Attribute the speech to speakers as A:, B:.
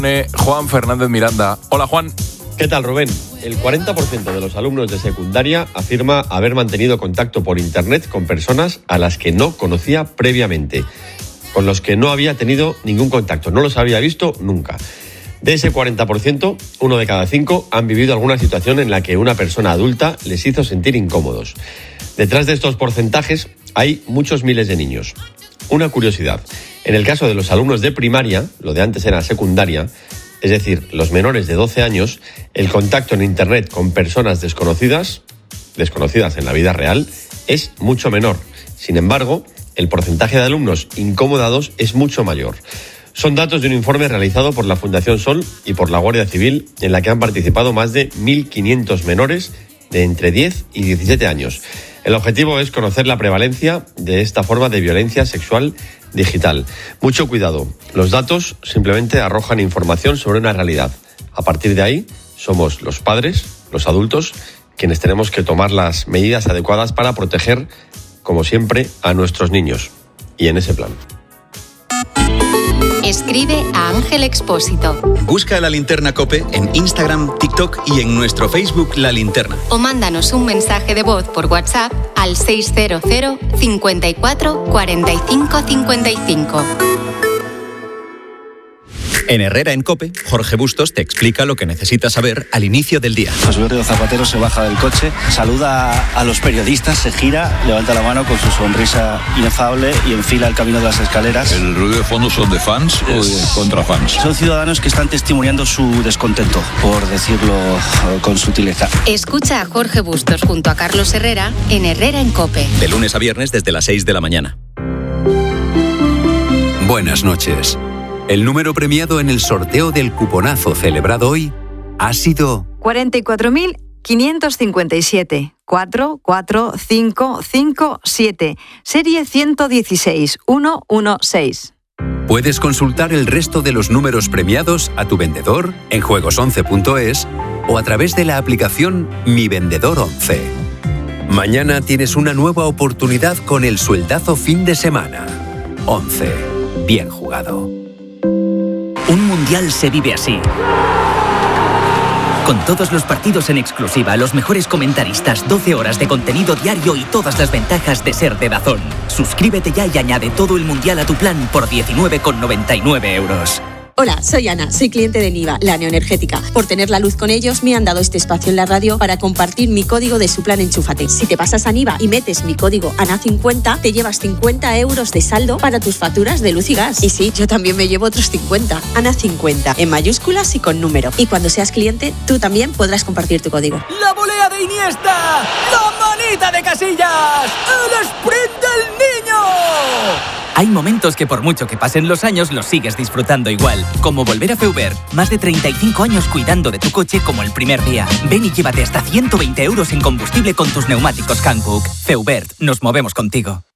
A: Juan Fernández Miranda. Hola, Juan.
B: ¿Qué tal, Rubén? El 40% de los alumnos de secundaria afirma haber mantenido contacto por internet con personas a las que no conocía previamente, con los que no había tenido ningún contacto, no los había visto nunca. De ese 40%, 1 de cada 5 han vivido alguna situación en la que una persona adulta les hizo sentir incómodos. Detrás de estos porcentajes hay muchos miles de niños. Una curiosidad, en el caso de los alumnos de primaria, lo de antes era secundaria, es decir, los menores de 12 años, el contacto en internet con personas desconocidas en la vida real, es mucho menor. Sin embargo, el porcentaje de alumnos incomodados es mucho mayor. Son datos de un informe realizado por la Fundación Sol y por la Guardia Civil, en la que han participado más de 1.500 menores de entre 10 y 17 años. El objetivo es conocer la prevalencia de esta forma de violencia sexual digital. Mucho cuidado, los datos simplemente arrojan información sobre una realidad. A partir de ahí, somos los padres, los adultos, quienes tenemos que tomar las medidas adecuadas para proteger, como siempre, a nuestros niños. Y en ese plan.
C: Escribe a Ángel Expósito.
D: Busca La Linterna COPE en Instagram, TikTok y en nuestro Facebook La Linterna.
C: O mándanos un mensaje de voz por WhatsApp al 600 54 45 55.
D: En Herrera en COPE, Jorge Bustos te explica lo que necesitas saber al inicio del día.
E: José Berrio Zapatero se baja del coche, saluda a los periodistas, se gira, levanta la mano con su sonrisa inefable y enfila el camino de las escaleras.
F: ¿El ruido de fondo son de fans o de contrafans?
E: Son ciudadanos que están testimoniando su descontento, por decirlo con sutileza.
C: Escucha a Jorge Bustos junto a Carlos Herrera en Herrera en COPE.
D: De lunes a viernes desde las 6 de la mañana.
G: Buenas noches. El número premiado en el sorteo del cuponazo celebrado hoy ha sido
H: 44.557. 44557. Serie 116116.
G: Puedes consultar el resto de los números premiados a tu vendedor en juegos11.es o a través de la aplicación Mi Vendedor 11. Mañana tienes una nueva oportunidad con el sueldazo fin de semana. 11. Bien jugado.
I: Un mundial se vive así. Con todos los partidos en exclusiva, los mejores comentaristas, 12 horas de contenido diario y todas las ventajas de ser de DAZN. Suscríbete ya y añade todo el mundial a tu plan por 19,99 €.
J: Hola, soy Ana, soy cliente de Niva, la neoenergética. Por tener la luz con ellos, me han dado este espacio en la radio para compartir mi código de su plan Enchúfate. Si te pasas a Niva y metes mi código ANA50, te llevas 50 € de saldo para tus facturas de luz y gas. Y sí, yo también me llevo otros 50. ANA50, en mayúsculas y con número. Y cuando seas cliente, tú también podrás compartir tu código.
K: ¡La volea de Iniesta! ¡La manita de Casillas! ¡El sprint del niño!
I: Hay momentos que por mucho que pasen los años los sigues disfrutando igual, como volver a Feubert. Más de 35 años cuidando de tu coche como el primer día. Ven y llévate hasta 120 € en combustible con tus neumáticos Hankook. Feubert, nos movemos contigo.